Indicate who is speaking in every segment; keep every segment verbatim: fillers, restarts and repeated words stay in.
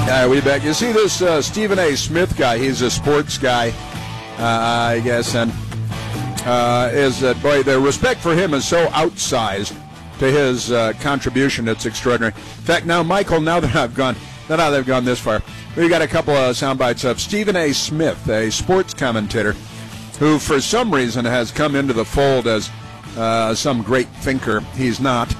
Speaker 1: All right, we back. You see this uh, Stephen A. Smith guy? He's a sports guy, uh, I guess, and uh, is that boy? The respect for him is so outsized to his uh, contribution. It's extraordinary. In fact, now Michael, now that I've gone, now that I've gone this far, we got a couple of sound bites of Stephen A. Smith, a sports commentator, who for some reason has come into the fold as uh, some great thinker. He's not.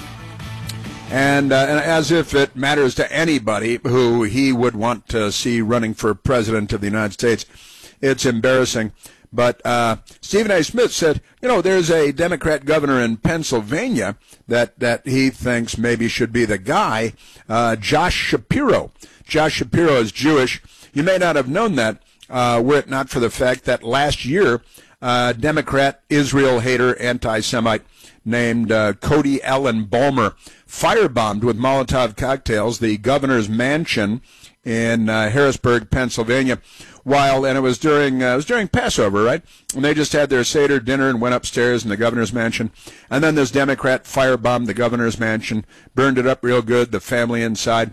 Speaker 1: And, uh, and as if it matters to anybody who he would want to see running for president of the United States. It's embarrassing. But uh, Stephen A. Smith said, you know, there's a Democrat governor in Pennsylvania that, that he thinks maybe should be the guy, uh, Josh Shapiro. Josh Shapiro is Jewish. You may not have known that uh, were it not for the fact that last year, uh, Democrat, Israel hater, anti-Semite named uh, Cody Allen Balmer firebombed with Molotov cocktails the governor's mansion in uh, Harrisburg, Pennsylvania, while, and it was during uh, it was during Passover, right? And they just had their Seder dinner and went upstairs in the governor's mansion. And then this Democrat firebombed the governor's mansion, burned it up real good, the family inside.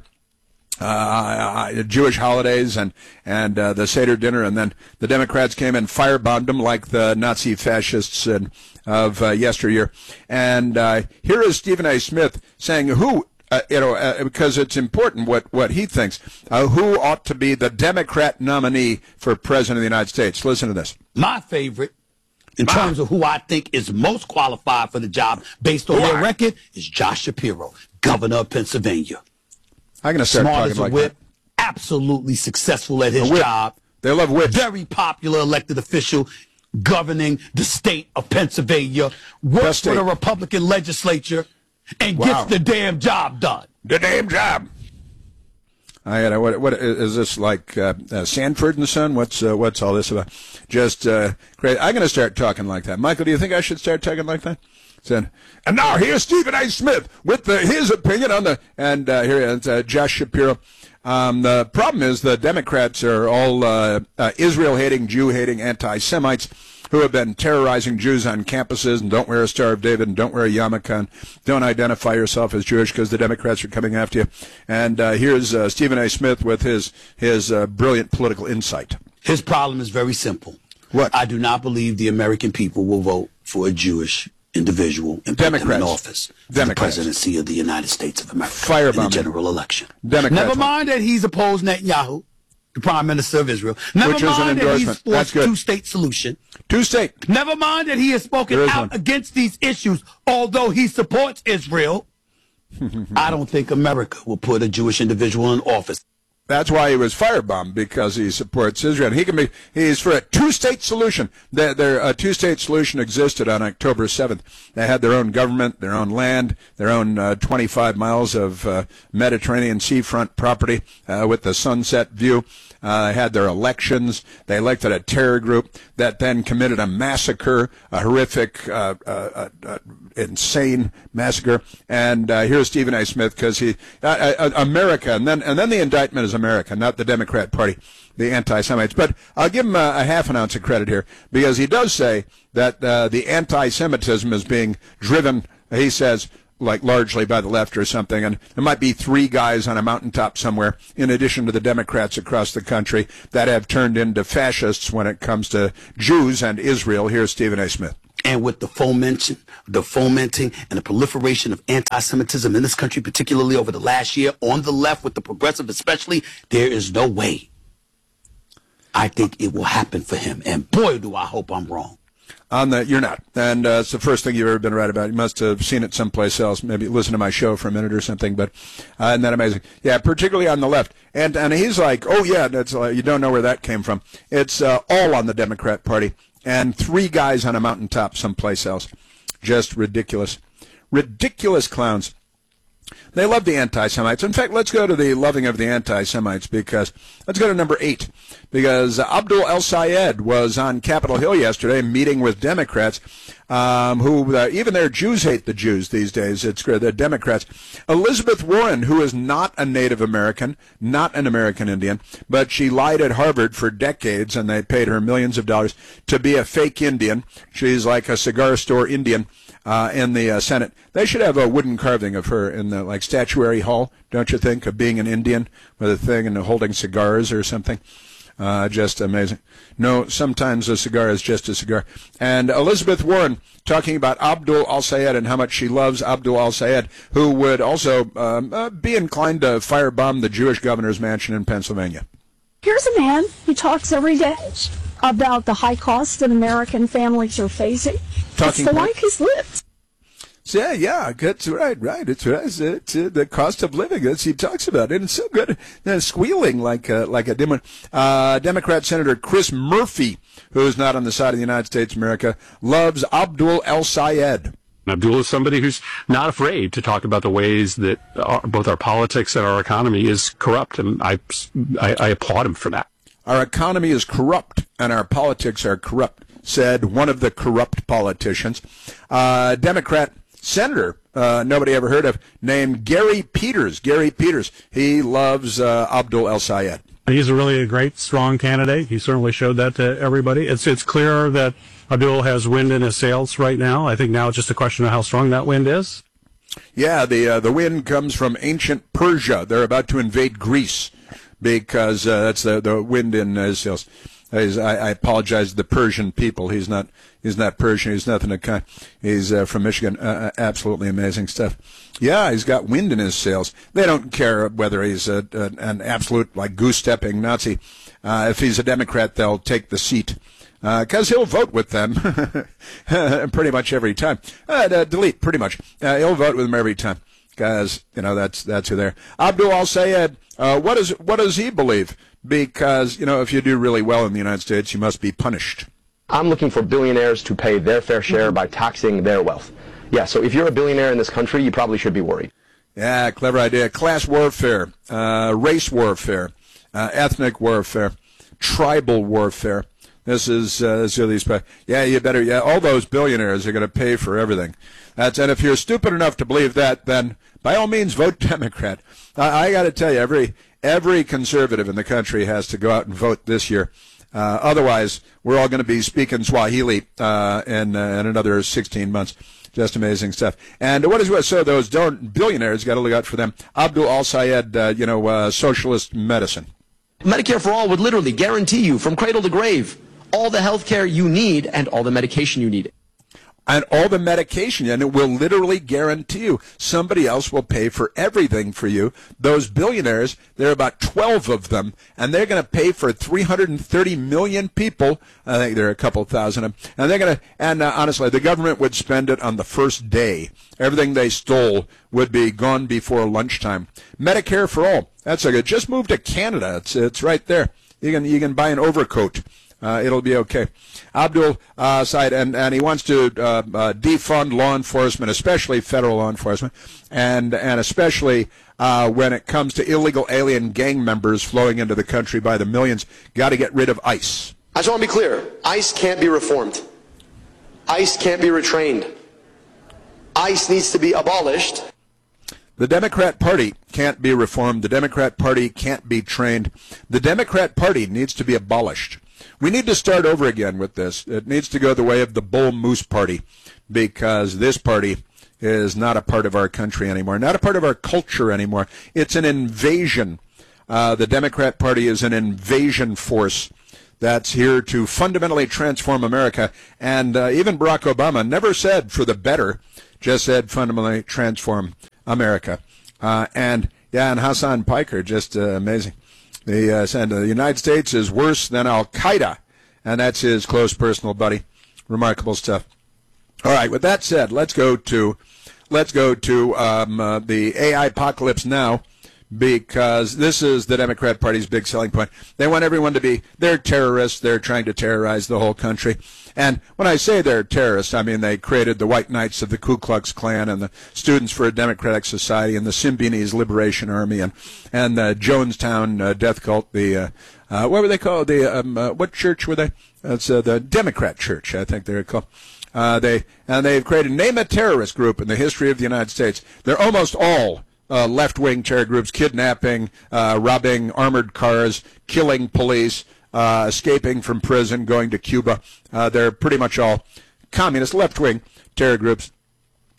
Speaker 1: Uh, Jewish holidays and and uh, the Seder dinner, and then the Democrats came and firebombed them like the Nazi fascists and, of uh, yesteryear. And uh, here is Stephen A. Smith saying who, uh, you know, uh, because it's important what, what he thinks, uh, who ought to be the Democrat nominee for president of the United States. Listen to this.
Speaker 2: My favorite, in ah. terms of who I think is most qualified for the job based on their record, is Josh Shapiro, governor of Pennsylvania.
Speaker 1: I'm going to start
Speaker 2: Smart
Speaker 1: talking
Speaker 2: as a
Speaker 1: like
Speaker 2: whip,
Speaker 1: that.
Speaker 2: Absolutely successful at his job.
Speaker 1: They love whips.
Speaker 2: Very popular elected official governing the state of Pennsylvania. Works for the Republican legislature and
Speaker 1: wow.
Speaker 2: gets the damn job done.
Speaker 1: The damn job. I got what? What is this like? Uh, uh, Sanford and Son? What's uh, what's all this about? Just uh, great. I'm going to start talking like that. Michael, do you think I should start talking like that? Said, and now here's Stephen A. Smith with the, his opinion on the, and uh, here is uh, Josh Shapiro. Um, the problem is the Democrats are all uh, uh, Israel-hating, Jew-hating anti-Semites who have been terrorizing Jews on campuses and don't wear a Star of David and don't wear a yarmulke and don't identify yourself as Jewish because the Democrats are coming after you. And uh, here's uh, Stephen A. Smith with his, his uh, brilliant political insight.
Speaker 2: His problem is very simple.
Speaker 1: What?
Speaker 2: I do not believe the American people will vote for a Jewish individual and put them in office for the presidency of the United States of America
Speaker 1: Firebombing.
Speaker 2: in the general election.
Speaker 1: Democrats.
Speaker 2: Never mind that he's opposed Netanyahu, the prime minister of Israel. Never
Speaker 1: Which is
Speaker 2: mind
Speaker 1: an
Speaker 2: that he's
Speaker 1: endorsement. That's
Speaker 2: for a
Speaker 1: good.
Speaker 2: two-state solution.
Speaker 1: Two-state.
Speaker 2: Never mind that he has spoken
Speaker 1: There is
Speaker 2: out
Speaker 1: one.
Speaker 2: against these issues, although he supports Israel. I don't think America will put a Jewish individual in office.
Speaker 1: That's why he was firebombed, because he supports Israel. He can be. He's for a two-state solution. Their, their a two-state solution existed on October seventh. They had their own government, their own land, their own uh, twenty-five miles of uh, Mediterranean seafront property uh, with the sunset view. Uh, they had their elections. They elected a terror group that then committed a massacre, a horrific, uh, uh, uh, insane massacre. And uh, here's Stephen A. Smith, because he uh, uh, America, and then and then the indictment is America, not the Democrat Party, the anti-Semites. But I'll give him a, a half an ounce of credit here, because he does say that uh, the anti-Semitism is being driven, he says, like largely by the left or something, and there might be three guys on a mountaintop somewhere, in addition to the Democrats across the country, that have turned into fascists when it comes to Jews and Israel. Here's Stephen A. Smith.
Speaker 2: And with the fomenting, the fomenting and the proliferation of anti-Semitism in this country, particularly over the last year, on the left, with the progressive especially, there is no way I think it will happen for him. And boy, do I hope I'm wrong.
Speaker 1: On the, you're not. And uh, it's the first thing you've ever been right about. You must have seen it someplace else. Maybe listen to my show for a minute or something. But uh, isn't that amazing? Yeah, particularly on the left. And and he's like, oh, yeah, that's uh, you don't know where that came from. It's uh, all on the Democrat Party. And three guys on a mountaintop someplace else. Just ridiculous. Ridiculous clowns. They love the anti-Semites. In fact, let's go to the loving of the anti-Semites, because let's go to number eight, because Abdul El-Sayed was on Capitol Hill yesterday meeting with Democrats um, who, uh, even their Jews hate the Jews these days. It's the Democrats. Elizabeth Warren, who is not a Native American, not an American Indian, but she lied at Harvard for decades, and they paid her millions of dollars to be a fake Indian. She's like a cigar store Indian. uh, in the uh, Senate. They should have a wooden carving of her in the like statuary hall, don't you think, of being an Indian with a thing and holding cigars or something. Uh, just amazing. No, sometimes a cigar is just a cigar. And Elizabeth Warren talking about Abdul al-Sayed and how much she loves Abdul al-Sayed, who would also um, uh, be inclined to firebomb the Jewish governor's mansion in Pennsylvania.
Speaker 3: Here's a man who talks every day about the high cost that American families are facing.
Speaker 1: Talking
Speaker 3: it's the life he's lived.
Speaker 1: Yeah, yeah, that's right, right. It's right. It's, it's uh, the cost of living. That's he talks about it. And it's so good, uh, squealing like uh, like a demon. Uh, Democrat Senator Chris Murphy, who is not on the side of the United States of America, loves Abdul al-Sayed.
Speaker 4: Abdul is somebody who's not afraid to talk about the ways that our, both our politics and our economy is corrupt, and I, I, I applaud him for that.
Speaker 1: Our economy is corrupt, and our politics are corrupt, said one of the corrupt politicians. Uh, Democrat Senator, uh, nobody ever heard of, named Gary Peters. Gary Peters. He loves uh, Abdul al-Sayed.
Speaker 5: He's a really a great, strong candidate. He certainly showed that to everybody. It's it's clear that Abdul has wind in his sails right now. I think now it's just a question of how strong that wind is.
Speaker 1: Yeah, the uh, the wind comes from ancient Persia. They're about to invade Greece because uh, that's the the wind in his sails. He's, I, I apologize to the Persian people. He's not he's not Persian. He's nothing to kind. He's uh, from Michigan. Uh, absolutely amazing stuff. Yeah, he's got wind in his sails. They don't care whether he's a, a, an absolute like goose-stepping Nazi. Uh, if he's a Democrat, they'll take the seat because uh, he'll vote with them pretty much every time. Uh, delete pretty much. Uh, he'll vote with them every time because you know that's that's who they're. Abdul al-Sayed. Uh, what is what does he believe? Because, you know, if you do really well in the United States, you must be punished.
Speaker 6: I'm looking for billionaires to pay their fair share by taxing their wealth. Yeah, so if you're a billionaire in this country, you probably should be worried.
Speaker 1: Yeah, clever idea. Class warfare, uh, race warfare, uh, ethnic warfare, tribal warfare. This is, uh, this is these, yeah, you better, yeah, all those billionaires are going to pay for everything. That's, and if you're stupid enough to believe that, then by all means vote Democrat. I, I got to tell you, every, every conservative in the country has to go out and vote this year. Uh, otherwise, we're all going to be speaking Swahili, uh, in, uh, in another sixteen months. Just amazing stuff. And what is what? So those don't, billionaires got to look out for them. Abdul al-Sayed, uh, you know, uh, socialist medicine.
Speaker 7: Medicare for All would literally guarantee you from cradle to grave all the health care you need and all the medication you need.
Speaker 1: And all the medication, and it will literally guarantee you somebody else will pay for everything for you. Those billionaires, there are about twelve of them, and they're going to pay for three hundred thirty million people. I think there are a couple thousand of them. And they're going to, and uh, honestly, the government would spend it on the first day. Everything they stole would be gone before lunchtime. Medicare for all. That's a good. Just move to Canada. It's it's right there. You can you can buy an overcoat. Uh, it'll be okay. Abdul uh, Sayed, and, and he wants to uh, uh, defund law enforcement, especially federal law enforcement, and and especially uh, when it comes to illegal alien gang members flowing into the country by the millions. Got to get rid of ICE.
Speaker 6: I just want to be clear. ICE can't be reformed. ICE can't be retrained. ICE needs to be abolished.
Speaker 1: The Democrat Party can't be reformed. The Democrat Party can't be trained. The Democrat Party needs to be abolished. We need to start over again with this. It needs to go the way of the Bull Moose Party, because this party is not a part of our country anymore, not a part of our culture anymore. It's an invasion. Uh, the Democrat Party is an invasion force that's here to fundamentally transform America. And uh, even Barack Obama never said for the better, just said fundamentally transform America. Uh, and, yeah, and Hassan Piker, just uh, amazing. The, uh, said, uh, the United States is worse than Al-Qaeda, and that's his close personal buddy. Remarkable stuff. All right, with that said, let's go to let's go to um, uh, the A I apocalypse now, because this is the Democrat Party's big selling point. They want everyone to be, they're terrorists. They're trying to terrorize the whole country. And when I say they're terrorists, I mean they created the White Knights of the Ku Klux Klan and the Students for a Democratic Society and the Symbionese Liberation Army and and the Jonestown uh, Death Cult. The uh, uh, what were they called? The um, uh, what church were they? That's uh, the Democrat Church, I think they're called. Uh, they and they've created name a terrorist group in the history of the United States. They're almost all uh, left-wing terror groups, kidnapping, uh, robbing armored cars, killing police. Uh, escaping from prison, going to Cuba. Uh, they're pretty much all communist left-wing terror groups.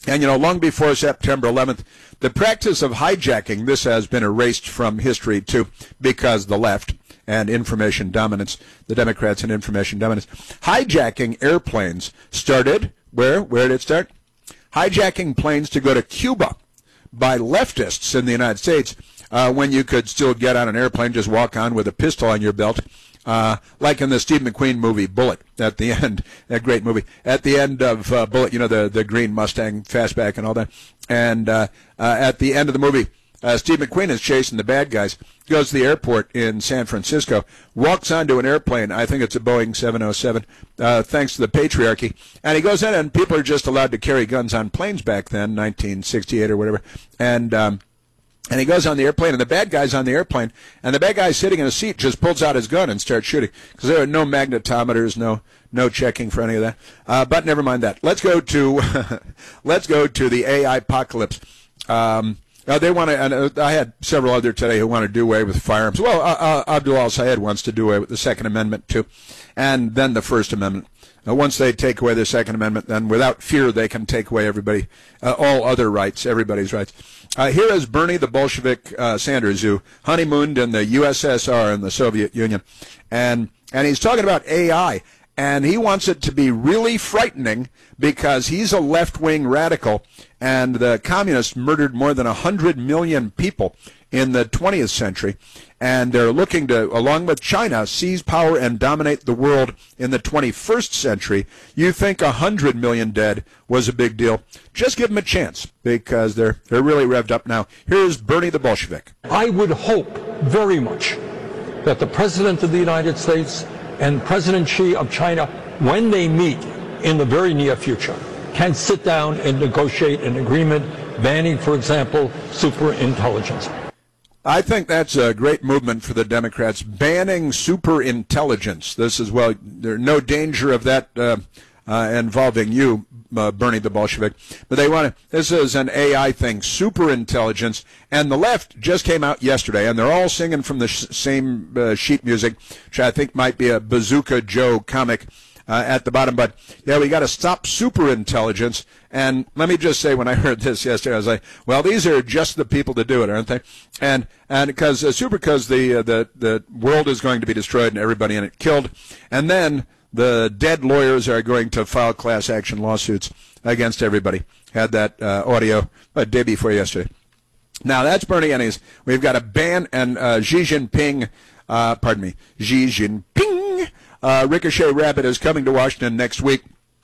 Speaker 1: And, you know, long before September eleventh, the practice of hijacking, this has been erased from history, too, because the left and information dominance, the Democrats and information dominance. Hijacking airplanes started, where? Where did it start? Hijacking planes to go to Cuba by leftists in the United States uh, when you could still get on an airplane, just walk on with a pistol on your belt. Uh, like in the Steve McQueen movie, Bullet, at the end, that great movie, at the end of uh, Bullet, you know, the, the green Mustang fastback and all that. And uh, uh, at the end of the movie, uh, Steve McQueen is chasing the bad guys, goes to the airport in San Francisco, walks onto an airplane, I think it's a Boeing seven oh seven, uh, thanks to the patriarchy, and he goes in, and people are just allowed to carry guns on planes back then, nineteen sixty-eight or whatever, and... Um, And he goes on the airplane, and the bad guy's on the airplane, and the bad guy sitting in a seat just pulls out his gun and starts shooting, because there are no magnetometers, no no checking for any of that. Uh, but never mind that. Let's go to let's go to the A I apocalypse. Um, uh, they want to. And uh, I had several other today who want to do away with firearms. Well, uh, uh, Abdul al-Sayed wants to do away with the Second Amendment too, and then the First Amendment. Uh, once they take away the Second Amendment, then without fear they can take away everybody, uh, all other rights, everybody's rights. Uh, here is Bernie the Bolshevik uh, Sanders, who honeymooned in the U S S R in the Soviet Union, and and he's talking about A I, and he wants it to be really frightening because he's a left-wing radical, and the communists murdered more than one hundred million people in the twentieth century, and they're looking to, along with China, seize power and dominate the world in the twenty-first century. You think one hundred million dead was a big deal. Just give them a chance, because they're, they're really revved up now. Here's Bernie the Bolshevik.
Speaker 8: I would hope very much that the President of the United States and President Xi of China, when they meet in the very near future, can sit down and negotiate an agreement banning, for example, superintelligence.
Speaker 1: I think that's a great movement for the Democrats, banning superintelligence. This is, well, there's no danger of that uh, uh, involving you, uh, Bernie the Bolshevik. But they want to, this is an A I thing, superintelligence. And the left just came out yesterday, and they're all singing from the sh- same uh, sheet music, which I think might be a Bazooka Joe comic. Uh, at the bottom, but yeah, we got to stop superintelligence. And let me just say, when I heard this yesterday, I was like, well, these are just the people to do it, aren't they? And and because uh, super, because the uh, the the world is going to be destroyed and everybody in it killed, and then the dead lawyers are going to file class action lawsuits against everybody. Had that uh, audio a day before yesterday. Now that's Bernie, and he's, we've got a ban, and uh, Xi Jinping, uh, pardon me, Xi Jinping. Uh, Ricochet Rabbit is coming to Washington next week,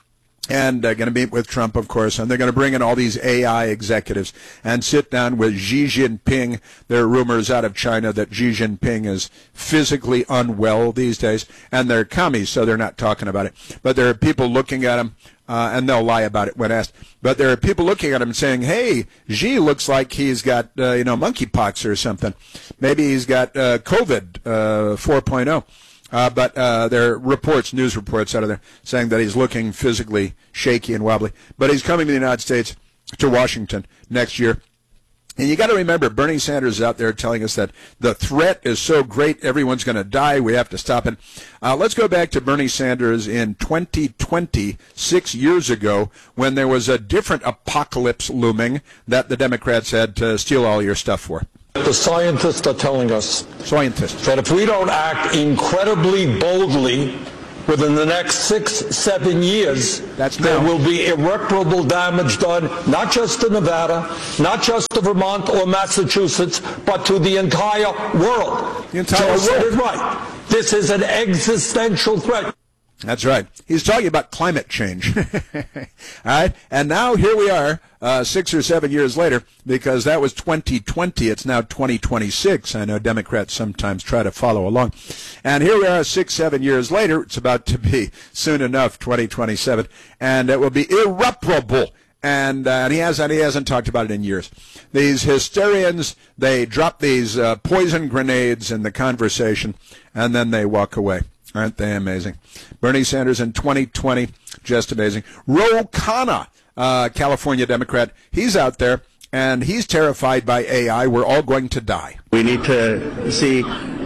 Speaker 1: and uh, going to meet with Trump, of course, and they're going to bring in all these A I executives and sit down with Xi Jinping. There are rumors out of China that Xi Jinping is physically unwell these days, and they're commies, so they're not talking about it. But there are people looking at him, uh, and they'll lie about it when asked. But there are people looking at him saying, hey, Xi looks like he's got, uh, you know, monkeypox or something. Maybe he's got uh, COVID uh, four point oh. Uh, but uh, there are reports, news reports out of there, saying that he's looking physically shaky and wobbly. But he's coming to the United States, to Washington, next year. And you got to remember, Bernie Sanders is out there telling us that the threat is so great, everyone's going to die, we have to stop it. Uh, let's go back to Bernie Sanders in twenty twenty, six years ago, when there was a different apocalypse looming that the Democrats had to steal all your stuff for.
Speaker 8: The scientists are telling us
Speaker 1: Scientists.
Speaker 8: that if we don't act incredibly boldly within the next six, seven years,
Speaker 1: That's
Speaker 8: there
Speaker 1: now.
Speaker 8: will be irreparable damage done, not just to Nevada, not just to Vermont or Massachusetts, but to the entire world.
Speaker 1: The entire
Speaker 8: Joe said
Speaker 1: world.
Speaker 8: it right. This is an existential threat.
Speaker 1: That's right. He's talking about climate change. All right. And now here we are, uh, six or seven years later, because that was twenty twenty. It's now twenty twenty-six. I know Democrats sometimes try to follow along. And here we are six, seven years later. It's about to be soon enough, twenty twenty-seven. And it will be irreparable. And, uh, and he hasn't, he hasn't talked about it in years. These hysterians, they drop these uh, poison grenades in the conversation, and then they walk away. Aren't they amazing? Bernie Sanders in twenty twenty, just amazing. Ro Khanna, uh, California Democrat, he's out there, and he's terrified by A I. We're all going to die.
Speaker 9: We need to see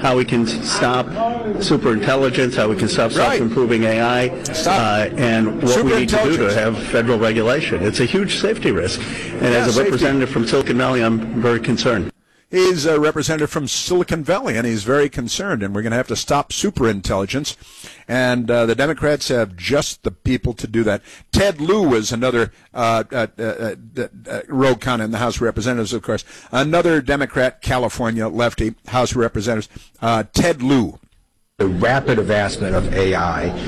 Speaker 9: how we can stop superintelligence, how we can stop
Speaker 1: Right.
Speaker 9: self-improving A I, uh, and what we need to do to have federal regulation. It's a huge safety risk. And
Speaker 1: Yeah,
Speaker 9: as a
Speaker 1: safety.
Speaker 9: representative from Silicon Valley, I'm very concerned.
Speaker 1: He's a representative from Silicon Valley, and he's very concerned, and we're going to have to stop superintelligence. And uh, the Democrats have just the people to do that. Ted Lieu is another uh, uh, uh, uh, uh, Ro Khanna in the House of Representatives, of course. Another Democrat, California lefty, House of Representatives, uh, Ted Lieu.
Speaker 10: The rapid advancement of A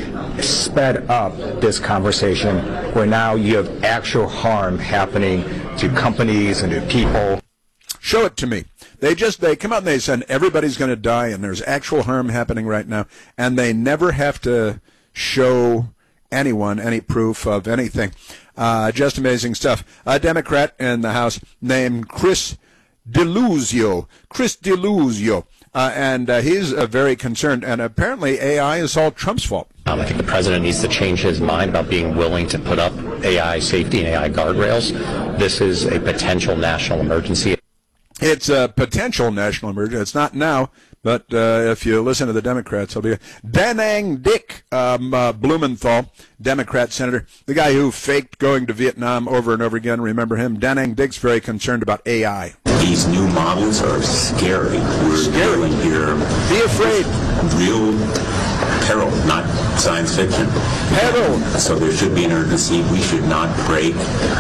Speaker 10: I sped up this conversation where now you have actual harm happening to companies and to people.
Speaker 1: Show it to me. They just, they come out and they said everybody's going to die and there's actual harm happening right now. And they never have to show anyone any proof of anything. Uh, just amazing stuff. A Democrat in the House named Chris Deluzio. Chris Deluzio. Uh, and uh, he's uh, very concerned. And apparently A I is all Trump's fault.
Speaker 11: Um, I think the president needs to change his mind about being willing to put up A I safety and A I guardrails. This is a potential national emergency.
Speaker 1: It's a potential national emergency. It's not now, but uh, if you listen to the Democrats, it'll be Danang Dick um, uh, Blumenthal, Democrat senator, the guy who faked going to Vietnam over and over again. Remember him? Danang Dick's very concerned about A I.
Speaker 12: These new models are scary. We're
Speaker 1: Scary.
Speaker 12: dealing here.
Speaker 1: Be afraid.
Speaker 12: Real peril, not science fiction.
Speaker 1: Peril.
Speaker 12: So there should be an urgency. We should not break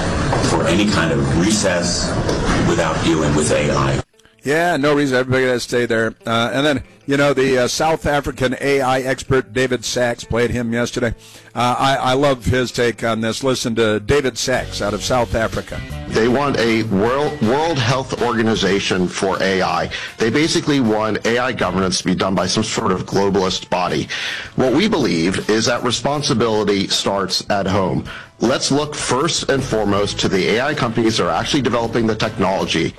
Speaker 12: for any kind of recess without dealing with A I.
Speaker 1: Yeah, no reason. Everybody got to stay there. Uh, and then, you know, the uh, South African A I expert David Sachs, played him yesterday. Uh, I, I love his take on this. Listen to David Sachs out of South Africa.
Speaker 13: They want a World, World Health Organization for A I. They basically want A I governance to be done by some sort of globalist body. What we believe is that responsibility starts at home. Let's look first and foremost to the A I companies that are actually developing the technology.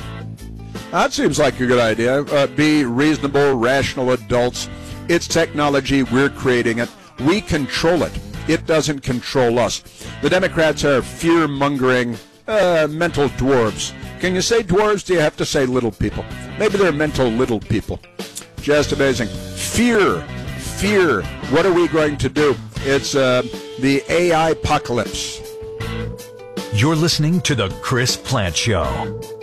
Speaker 1: That seems like a good idea. Uh, be reasonable, rational adults. It's technology. We're creating it. We control it. It doesn't control us. The Democrats are fear-mongering uh, mental dwarves. Can you say dwarves? Do you have to say little people? Maybe they're mental little people. Just amazing. Fear. Fear. What are we going to do? It's uh, the A I apocalypse.
Speaker 14: You're listening to The Chris Plante Show.